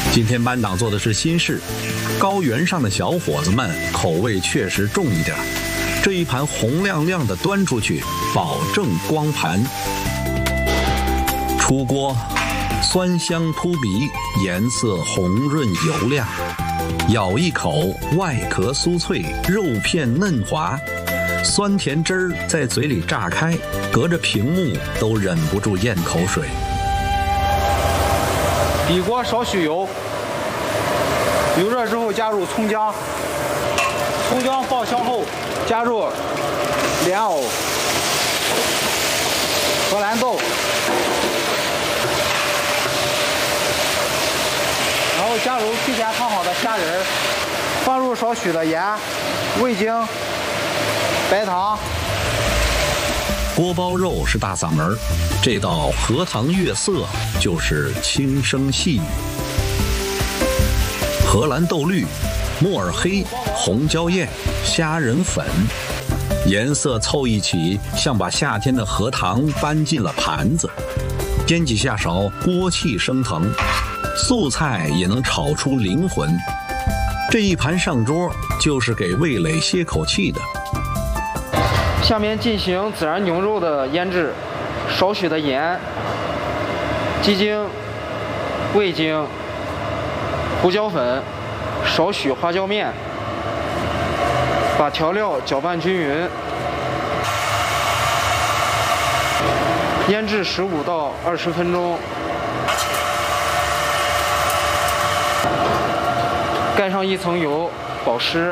今天班长做的是新式，高原上的小伙子们口味确实重一点，这一盘红亮亮的端出去，保证光盘。出锅，酸香扑鼻，颜色红润油亮，咬一口，外壳酥脆，肉片嫩滑，酸甜汁儿在嘴里炸开，隔着屏幕都忍不住咽口水。 底锅少许油，油热之后加入葱姜，葱姜爆香后加入莲藕、荷兰豆，然后加入提前烫好的虾仁，放入少许的盐、味精、白糖。 锅包肉是大嗓门，这道荷塘月色就是轻声细语。荷兰豆绿、木耳黑、红椒叶、虾仁粉，颜色凑一起，像把夏天的荷塘搬进了盘子。煎几下勺，锅气升腾，素菜也能炒出灵魂。这一盘上桌，就是给味蕾歇口气的。 下面进行孜然牛肉的腌制，少许的盐、鸡精、味精、胡椒粉，少许花椒面，把调料搅拌均匀，腌制15到20分钟，盖上一层油，保湿。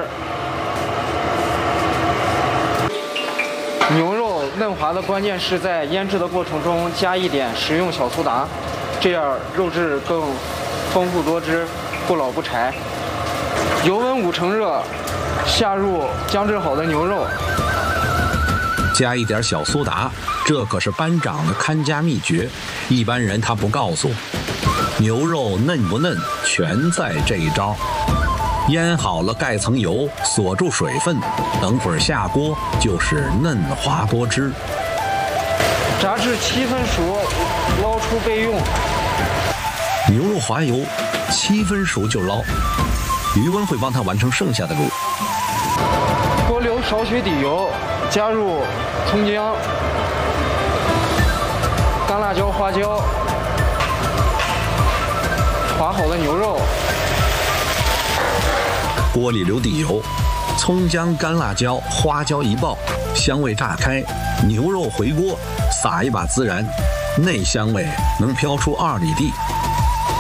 牛肉嫩滑的关键是在腌制的过程中加一点食用小苏打，这样肉质更丰富多汁，不老不柴。油温5成热，下入姜制好的牛肉， 加一点小苏打，这可是班长的看家秘诀，一般人他不告诉。牛肉嫩不嫩，全在这一招。腌好了，盖层油，锁住水分，等会儿下锅就是嫩滑多汁。 炸至7分熟，捞出备用。 牛肉滑油，7分熟就捞，余温会帮他完成剩下的路。 锅留少许底油，加入葱姜、干辣椒、花椒，滑好的牛肉。 锅里留底油，葱姜、干辣椒、花椒一爆，香味炸开，牛肉回锅，撒一把孜然，那香味能飘出2里地。